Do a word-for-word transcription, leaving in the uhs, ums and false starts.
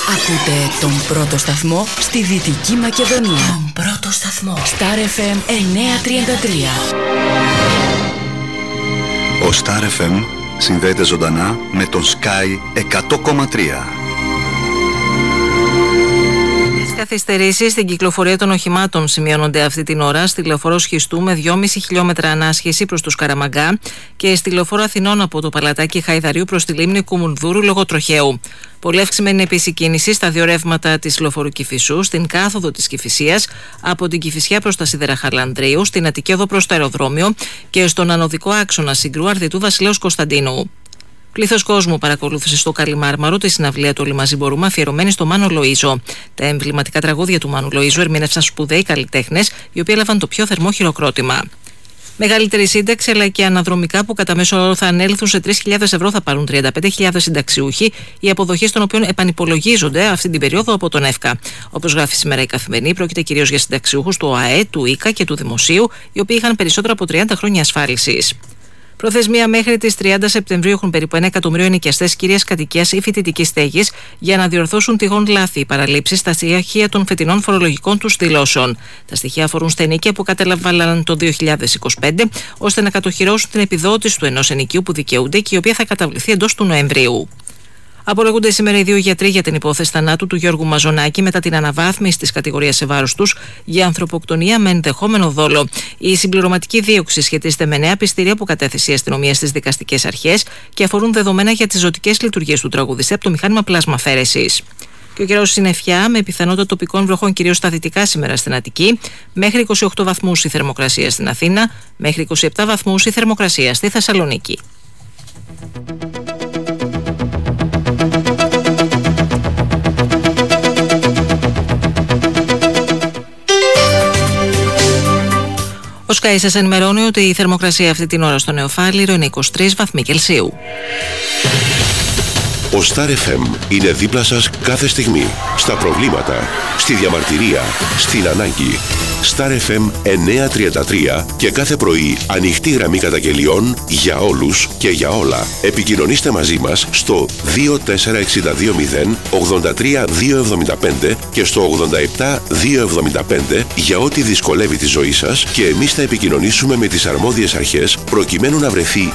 Ακούτε τον πρώτο σταθμό στη Δυτική Μακεδονία. Τον πρώτο σταθμό. Star εφ εμ εννιακόσια τριάντα τρία. Ο Star εφ εμ συνδέεται ζωντανά με τον Sky εκατό κόμμα τρία. Καθυστερήσεις στην κυκλοφορία των οχημάτων σημειώνονται αυτή την ώρα στη λεωφόρο Σχιστού με δυόμισι χιλιόμετρα ανάσχεση προς τους Καραμαγκά και στη λεωφόρο Αθηνών από το Παλατάκι Χαϊδαρίου προς τη λίμνη Κουμουνδούρου λόγω τροχαίου. Πολύ αυξημένη επίσης κίνηση στα δύο ρεύματα της λεωφόρου Κηφισού, στην κάθοδο της Κηφισίας, από την Κηφισιά προς τα Σίδερα Χαρλανδρίου, στην Αττική Οδό προς το αεροδρόμιο και στον ανωδικό άξονα Συγκρού Αρδιτού Βασιλέως Κωνσταντίνου. Πλήθος κόσμου παρακολούθησε στο Καλιμάρμαρο τη συναυλία του Όλοι Μαζί Μπορούμε, αφιερωμένη στο Μάνο Λοΐζο. Τα εμβληματικά τραγούδια του Μάνου Λοΐζου ερμήνευσαν σπουδαίοι καλλιτέχνες, οι οποίοι έλαβαν το πιο θερμό χειροκρότημα. Μεγαλύτερη σύνταξη αλλά και αναδρομικά που κατά μέσο όρο θα ανέλθουν σε τρεις χιλιάδες ευρώ θα πάρουν τριάντα πέντε χιλιάδες συνταξιούχοι, οι αποδοχές των οποίων επανυπολογίζονται αυτή την περίοδο από τον ΕΦΚΑ. Όπως γράφει σήμερα η Καθημερινή, πρόκειται κυρίως για συνταξιούχους του ΟΑΕ, του ΙΚΑ και του Δημοσίου, οι οποίοι είχαν περισσότερα από τριάντα χρόνια ασφάλισης. Προθεσμία μέχρι τις τριάντα Σεπτεμβρίου έχουν περίπου ένα εκατομμύριο ενοικιαστές κυρίας κατοικίας ή φοιτητικής στέγης για να διορθώσουν τυχόν λάθη ή παραλήψεις στα στοιχεία των φετινών φορολογικών τους δηλώσεων. Τα στοιχεία αφορούν στα ενοίκια που κατέλαβαν το δύο χιλιάδες είκοσι πέντε, ώστε να κατοχυρώσουν την επιδότηση του ενός ενοικίου που δικαιούνται και η οποία θα καταβληθεί εντός του Νοεμβρίου. Απολογούνται σήμερα οι δύο γιατροί για την υπόθεση θανάτου του Γιώργου Μαζονάκη μετά την αναβάθμιση της κατηγορίας σε βάρος τους για ανθρωποκτονία με ενδεχόμενο δόλο. Η συμπληρωματική δίωξη σχετίζεται με νέα πιστήρια που κατέθεσε η αστυνομία στις δικαστικές αρχές και αφορούν δεδομένα για τις ζωτικές λειτουργίες του τραγουδιστή από το μηχάνημα πλασμαφέρεσης. Και ο καιρός συννεφιά με πιθανότητα τοπικών βροχών κυρίως στα δυτικά σήμερα στην Αττική, μέχρι είκοσι οκτώ βαθμούς η θερμοκρασία στην Αθήνα, μέχρι είκοσι επτά βαθμούς η θερμοκρασία στη Θεσσαλονίκη. Ο Sky σας ενημερώνει ότι η θερμοκρασία αυτή την ώρα στο Νεοφάλιρο είναι είκοσι τρεις βαθμοί Κελσίου. Ο Star εφ εμ είναι δίπλα σας κάθε στιγμή. Στα προβλήματα, στη διαμαρτυρία, στην ανάγκη. Star εφ εμ εννιακόσια τριάντα τρία και κάθε πρωί ανοιχτή γραμμή καταγγελιών για όλους και για όλα. Επικοινωνήστε μαζί μας στο δύο τέσσερα έξι δύο μηδέν ογδόντα τρία διακόσια εβδομήντα πέντε και στο ογδόντα επτά διακόσια εβδομήντα πέντε για ό,τι δυσκολεύει τη ζωή σας και εμείς θα επικοινωνήσουμε με τις αρμόδιες αρχές προκειμένου να βρεθεί